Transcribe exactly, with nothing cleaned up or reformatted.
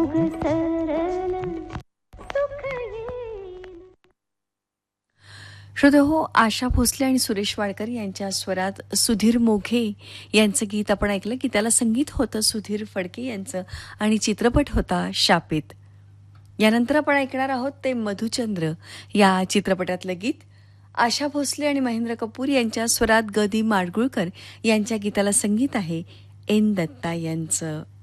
योग सरल सुख येईल. श्रोते हो, आशा भोसले आणि सुरेश वाडकर यांच्या स्वरात सुधीर मोघे यांचं गीत आपण ऐकलं की त्याला संगीत होतं सुधीर फडके यांचं आणि चित्रपट होता शापित. यानंतर आपण ऐकणार आहोत ते मधुचंद्र या चित्रपटातलं गीत. आशा भोसले आणि महेंद्र कपूर यांच्या स्वरात ग दी माडगुळकर यांच्या गीताला संगीत आहे एन दत्ता यांचं.